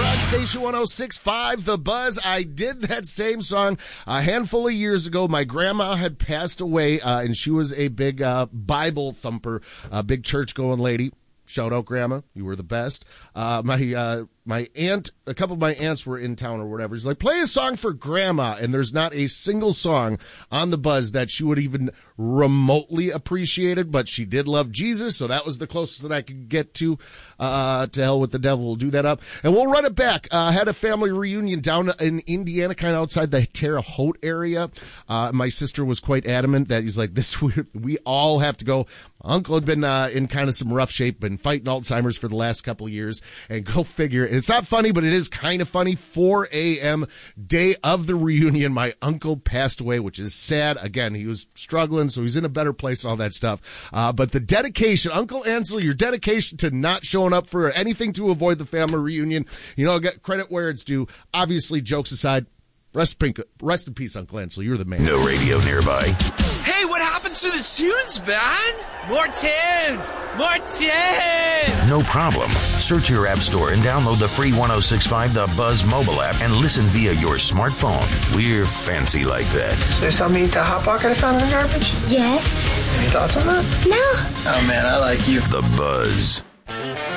Rock Station 106.5, The Buzz. I did that same song a handful of years ago. My grandma had passed away, and she was a big Bible thumper, a big church-going lady. Shout out, Grandma. You were the best. My aunt, a couple of my aunts were in town or whatever. She's like, play a song for Grandma. And there's not a single song on The Buzz that she would even remotely appreciate it, but she did love Jesus. So that was the closest that I could get to hell with the devil. We'll do that up. And we'll run it back. Had a family reunion down in Indiana, kind of outside the Terre Haute area. My sister was quite adamant that he's like, we all have to go. My uncle had been in kind of some rough shape, been fighting Alzheimer's for the last couple of years, and go figure. It's not funny, but it is kind of funny. 4 a.m. day of the reunion, my uncle passed away, which is sad. Again, he was struggling, so he's in a better place, all that stuff. But the dedication, Uncle Ansel, your dedication to not showing up for anything to avoid the family reunion, get credit where it's due. Obviously, jokes aside, rest in peace, Uncle Ansel. You're the man. No radio nearby. Hey, what happened to the tunes, man? More tunes! More tunes! No problem. Search your app store and download the free 106.5 The Buzz mobile app and listen via your smartphone. We're fancy like that. So you saw me eat that Hot Pocket I found in the garbage? Yes. Any thoughts on that? No. Oh, man, I like you. The Buzz.